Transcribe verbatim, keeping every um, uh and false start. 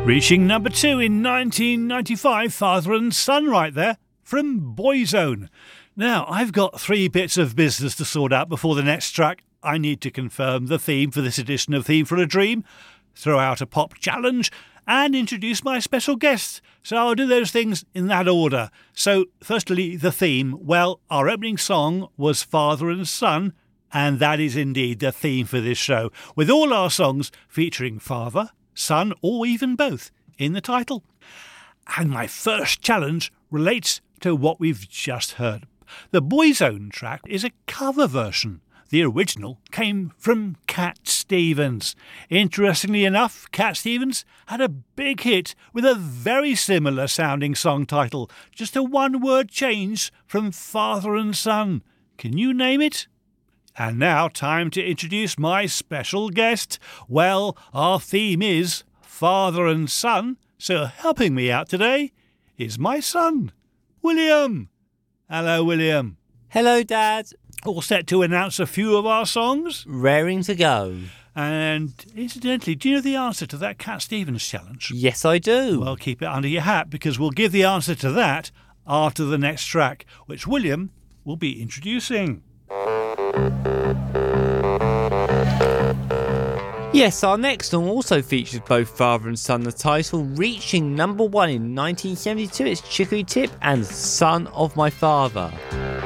Reaching number two in nineteen ninety-five, Father and Son right there, from Boyzone. Now, I've got three bits of business to sort out before the next track. I need to confirm the theme for this edition of Theme for a Dream, throw out a pop challenge, and introduce my special guest. So I'll do those things in that order. So, firstly, the theme. Well, our opening song was Father and Son, and that is indeed the theme for this show, with all our songs featuring father, son, or even both in the title. And my first challenge relates to what we've just heard. The Boyzone track is a cover version. The original came from Cat Stevens. Interestingly enough, Cat Stevens had a big hit with a very similar sounding song title, just a one-word change from Father and Son. Can you name it? And now, time to introduce my special guest. Well, our theme is Father and Son, so helping me out today is my son, William. Hello, William. Hello, Dad. All set to announce a few of our songs? Raring to go. And incidentally, do you know the answer to that Cat Stevens challenge? Yes, I do. Well, keep it under your hat, because we'll give the answer to that after the next track, which William will be introducing. Yes, our next song also features both Father and Son. The title reaching number one in nineteen seventy-two. It's Chicory Tip and Son of My Father.